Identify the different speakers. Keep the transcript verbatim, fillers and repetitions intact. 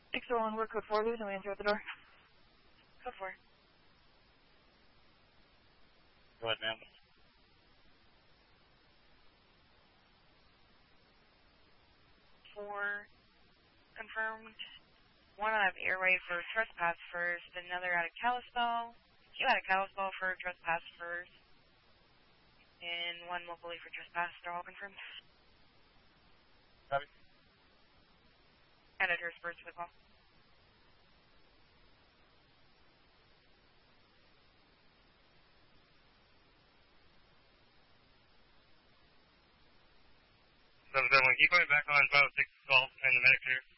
Speaker 1: six oh one, we're code four, losing we enter at the door. Code four.
Speaker 2: Go ahead, ma'am.
Speaker 3: Four confirmed. One out of airway for trespass first, another out of Kalispell. Two out of Kalispell for trespass first. And one locally for trespass. They're all confirmed.
Speaker 2: Copy.
Speaker 3: Editors first for the call.
Speaker 2: seven seven one, keep going back on five oh six call and the medic here.